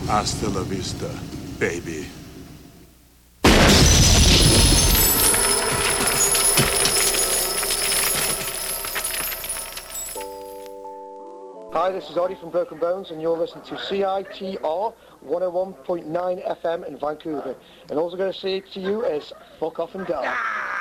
Hasta la vista, baby. Hi, this is Audie from Broken Bones, and you're listening to CITR 101.9 FM in Vancouver. And all I'm going to say to you is, fuck off and die.